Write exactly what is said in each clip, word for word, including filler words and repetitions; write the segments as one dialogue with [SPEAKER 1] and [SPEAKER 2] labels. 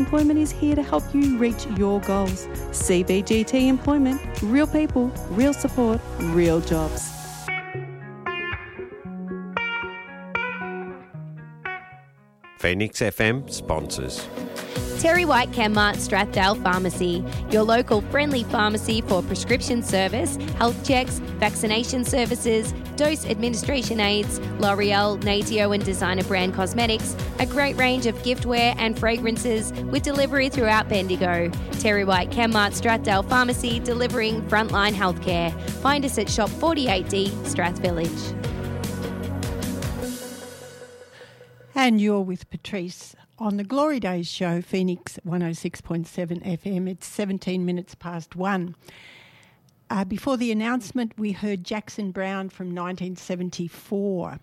[SPEAKER 1] Employment is here to help you reach your goals. C B G T Employment, real people, real support, real jobs.
[SPEAKER 2] Phoenix F M sponsors.
[SPEAKER 3] Terry White Chemmart Strathdale Pharmacy, your local friendly pharmacy for prescription service, health checks, vaccination services, dose administration aids, L'Oreal, Natio and designer brand cosmetics, a great range of giftware and fragrances with delivery throughout Bendigo. Terry White Chemmart Strathdale Pharmacy, delivering frontline healthcare. Find us at Shop forty-eight D, Strath Village.
[SPEAKER 4] And you're with Patrice on the Glory Days show, Phoenix one oh six point seven F M. It's seventeen minutes past one. Uh, before the announcement, we heard Jackson Browne from nineteen seventy-four.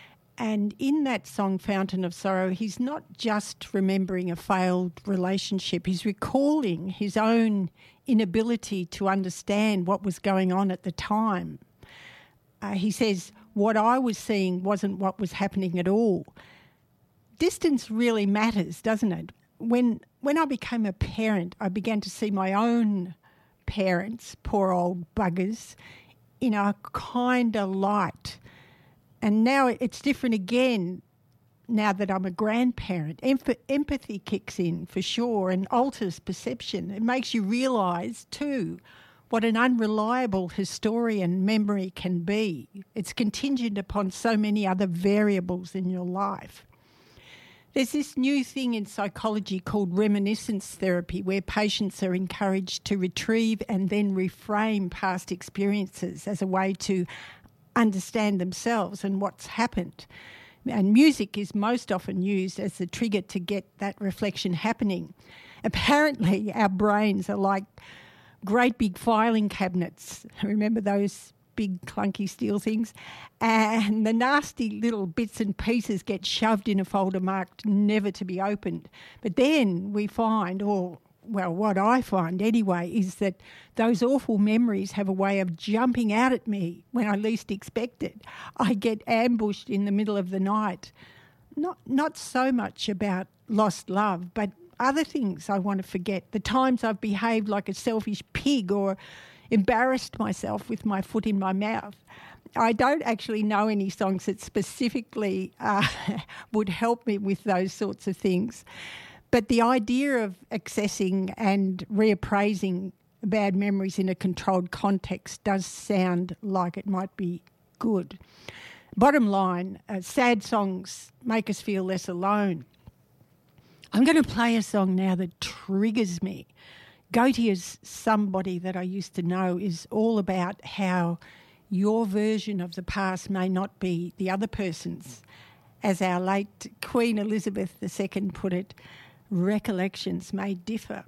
[SPEAKER 4] And in that song, Fountain of Sorrow, he's not just remembering a failed relationship. He's recalling his own inability to understand what was going on at the time. Uh, he says, what I was seeing wasn't what was happening at all. Distance really matters, doesn't it? When when I became a parent, I began to see my own parents, poor old buggers, in a kinder light. And now it's different again now that I'm a grandparent. Emph- empathy kicks in for sure and alters perception. It makes you realise too what an unreliable historian memory can be. It's contingent upon so many other variables in your life. There's this new thing in psychology called reminiscence therapy, where patients are encouraged to retrieve and then reframe past experiences as a way to understand themselves and what's happened. And music is most often used as the trigger to get that reflection happening. Apparently, our brains are like great big filing cabinets. Remember those big clunky steel things? And the nasty little bits and pieces get shoved in a folder marked never to be opened. But then we find, or well, what I find anyway, is that those awful memories have a way of jumping out at me when I least expect it. I get ambushed in the middle of the night. Not not so much about lost love, but other things I want to forget. The times I've behaved like a selfish pig or embarrassed myself with my foot in my mouth. I don't actually know any songs that specifically uh, would help me with those sorts of things. But the idea of accessing and reappraising bad memories in a controlled context does sound like it might be good. Bottom line, uh, sad songs make us feel less alone. I'm going to play a song now that triggers me. Gautia's Somebody That I Used to Know is all about how your version of the past may not be the other person's. As our late Queen Elizabeth the Second put it, recollections may differ.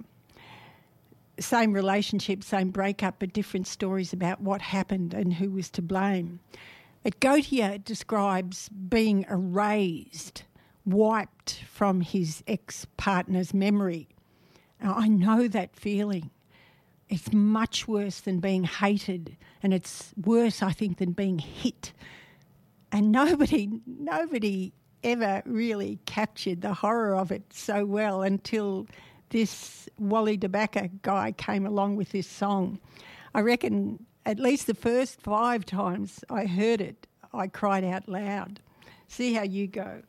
[SPEAKER 4] Same relationship, same breakup, but different stories about what happened and who was to blame. But Gautia describes being erased, wiped from his ex-partner's memory. Now, I know that feeling. It's much worse than being hated, and it's worse, I think, than being hit. And nobody, nobody ever really captured the horror of it so well until this Wally DeBacker guy came along with this song. I reckon at least the first five times I heard it, I cried out loud. See how you go.